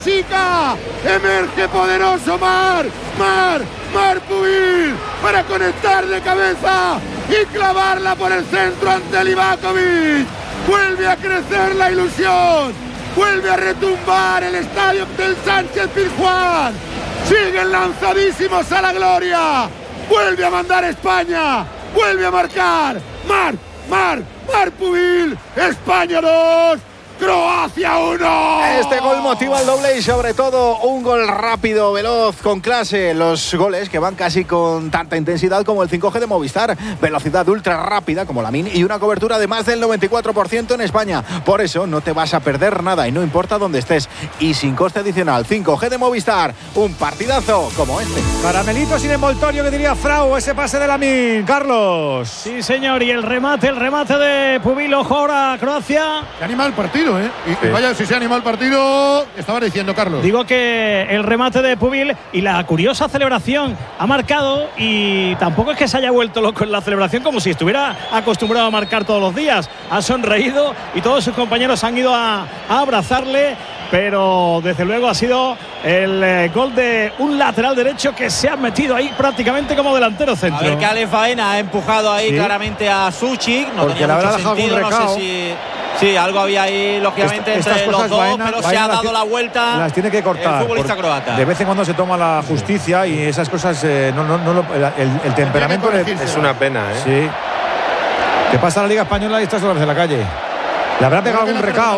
chica, emerge poderoso Marc Pubil para conectar de cabeza y clavarla por el centro ante Livakovic. Vuelve a crecer la ilusión, vuelve a retumbar el estadio del Sánchez-Pizjuán. Siguen lanzadísimos a la gloria. Vuelve a mandar España, vuelve a marcar Marc Pubil. España 2, Croacia 1. Este gol motiva el doble y sobre todo un gol rápido, veloz, con clase. Los goles que van casi con tanta intensidad como el 5G de Movistar. Velocidad ultra rápida como Lamine y una cobertura de más del 94% en España. Por eso no te vas a perder nada y no importa dónde estés. Y sin coste adicional, 5G de Movistar. Un partidazo como este. Caramelito sin envoltorio, que diría Frau, ese pase de Lamine. Carlos. Sí, señor, y el remate de Pubil. Ojo ahora, Croacia. Se anima el partido, ¿eh? Y vaya, si se anima el partido, estabas diciendo, Carlos. Digo que el remate de Pubil y la curiosa celebración ha marcado, y tampoco es que se haya vuelto loco en la celebración, como si estuviera acostumbrado a marcar todos los días. Ha sonreído y todos sus compañeros han ido a abrazarle, pero desde luego ha sido el gol de un lateral derecho que se ha metido ahí prácticamente como delantero centro. A ver que Ale Faena ha empujado ahí claramente a Suchik. No porque tenía mucho sentido, no sé si… Sí, algo había ahí, lógicamente, entre los dos, pero se ha dado la vuelta. Las tiene que cortar. El futbolista croata. De vez en cuando se toma la justicia y esas cosas, el temperamento es una pena, ¿eh? Sí. ¿Qué pasa en la Liga Española y estas horas de la calle? ¿Le habrá pegado algún recao?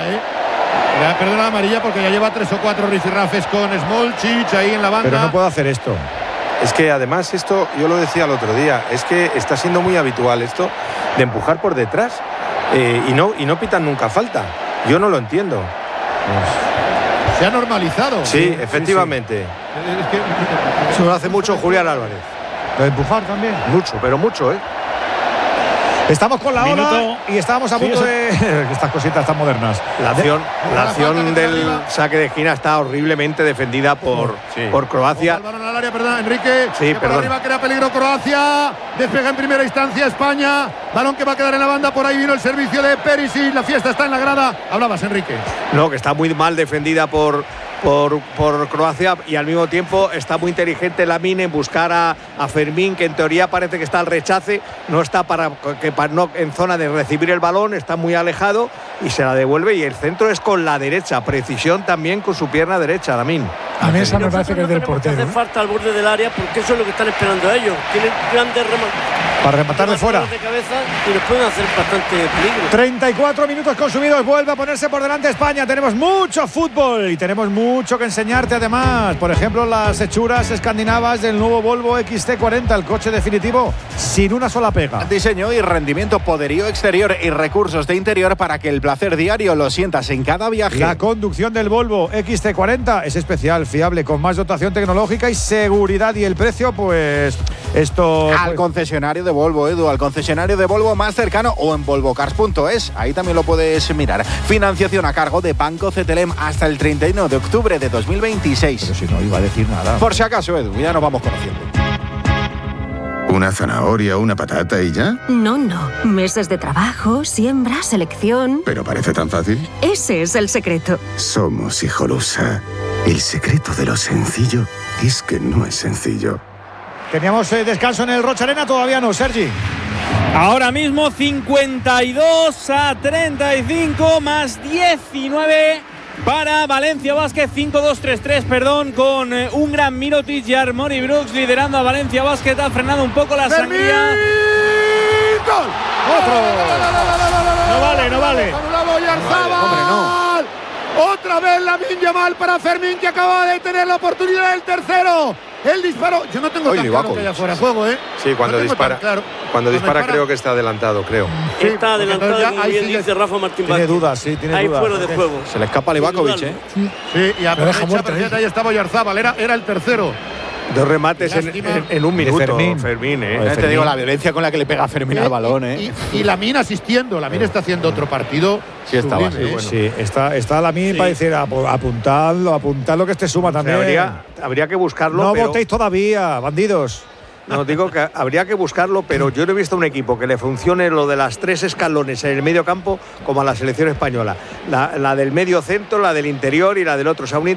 Le ha perdido la amarilla porque ya lleva 3 o 4 rifirrafes con Smolcic ahí en la banda. Pero no puede hacer esto. Es que además esto, yo lo decía el otro día, es que está siendo muy habitual esto de empujar por detrás. Y no pitan nunca falta. Yo no lo entiendo. Se ha normalizado. Sí, efectivamente. Sí. Es que eso lo hace mucho Julián Álvarez. Lo de empujar también. Mucho, pero mucho, ¿eh? Estamos con la hora y estábamos a punto de… Estas cositas tan modernas. La acción del saque de esquina está horriblemente defendida por Croacia. El balón al área, perdón, Enrique. Sí, por arriba crea peligro Croacia. Despega en primera instancia España. Balón que va a quedar en la banda. Por ahí vino el servicio de Perisic. La fiesta está en la grada. Hablabas, Enrique. No, que está muy mal defendida por Croacia, y al mismo tiempo está muy inteligente Lamine en buscar a Fermín, que en teoría parece que está al rechace, no está en zona de recibir el balón, está muy alejado y se la devuelve, y el centro es con la derecha, precisión también con su pierna derecha, Lamine. A mí esa me parece que es del portero. Hace falta al borde del área, porque eso es lo que están esperando ellos. Tienen grandes para rematar de fuera. De cabeza y nos pueden hacer bastante peligro. 34 minutos consumidos, vuelve a ponerse por delante España. Tenemos mucho fútbol y tenemos mucho que enseñarte además. Por ejemplo, las hechuras escandinavas del nuevo Volvo XC40, el coche definitivo sin una sola pega. Diseño y rendimiento, poderío exterior y recursos de interior para que el placer diario lo sientas en cada viaje. La conducción del Volvo XC40 es especial, fiable, con más dotación tecnológica y seguridad, y el precio, pues esto… Al concesionario de Volvo, Edu, al concesionario de Volvo más cercano o en volvocars.es, ahí también lo puedes mirar. Financiación a cargo de Banco CTLM hasta el 31 de octubre de 2026. Pero si no iba a decir nada. Por si acaso, Edu, ya nos vamos conociendo. ¿Una zanahoria, una patata y ya? No. Meses de trabajo, siembra, selección… Pero parece tan fácil. Ese es el secreto. Somos Hijolusa. El secreto de lo sencillo es que no es sencillo. Teníamos descanso en el Rocha Arena, todavía no, Sergi. Ahora mismo 52-35 más 19 para Valencia Basket, 5-2-3-3, perdón, con un gran Mirotic y Armoni Brooks liderando a Valencia Basket. Ha frenado un poco la sangría. ¡Gol! ¡Otro! No vale. Hombre, no. Otra vez Lamine Yamal para Fermín, que acaba de tener la oportunidad del tercero. El disparo, yo no tengo tan claro que haya fuera de juego, ¿eh? Sí, cuando dispara. Cuando dispara creo que está adelantado, creo. Sí, está adelantado, como bien dice Rafa Martín Vázquez. Tiene dudas, sí, tiene hay dudas. fuera de juego. Se le escapa a Livakovic, ¿eh? Sí, y aprovecha, ahí estaba Oyarzábal, era el tercero. Dos remates en un minuto, Fermín, ¿eh? Te digo, la violencia con la que le pega a Fermín al balón, ¿eh? Y Lamine asistiendo. Lamine está haciendo otro partido. Sí, estaba. Sí, está Lamine para decir, apuntadlo que este suma también. Habría que buscarlo. No votéis todavía, bandidos. No, digo que habría que buscarlo, pero yo no he visto un equipo que le funcione lo de las 3 escalones en el medio campo como a la selección española. La del medio centro, la del interior y la del otro. O sea, un